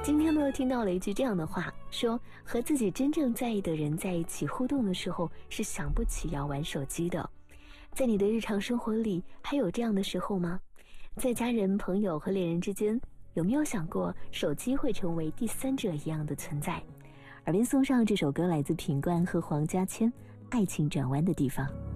今天呢，听到了一句这样的话，说和自己真正在意的人在一起互动的时候，是想不起要玩手机的。在你的日常生活里，还有这样的时候吗？在家人、朋友和恋人之间，有没有想过手机会成为第三者一样的存在？耳边送上这首歌，来自品冠和黄家千，《爱情转弯的地方》。